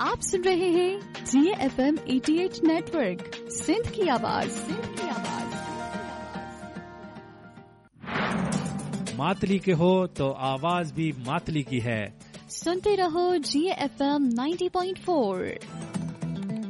आप सुन रहे हैं GFM 88 नेटवर्क, सिंध की आवाज। मातली के हो तो आवाज भी मातली की है। सुनते रहो GFM 90.4।